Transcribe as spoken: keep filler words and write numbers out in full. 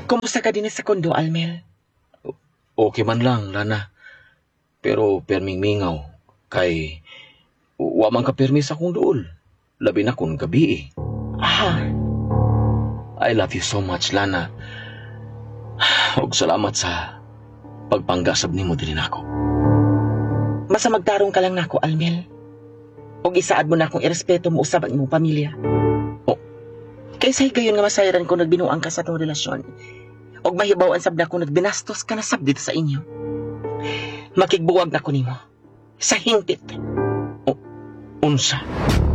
Kumusta ka din sa kondo, Almel? Okay man lang, Lana. Pero perming mingaw, kay wa man ka permi sa kong duol. Labi na kung gabi eh. Ah, I love you so much, Lana. Og salamat sa pagpanggasab nimo din ako. masa magtarong ka lang nako, Almel. Og isaad mo na akong irespeto mo usab ang imong pamilya. Oh. Kaysa gayon nga masayran ko nagbinuang ka sa tong relasyon. Og mahibawan sab na ko nagbinastos ka na sab dito sa inyo. Makigbuwag na ko nimo. Sa hingpit. Unsa?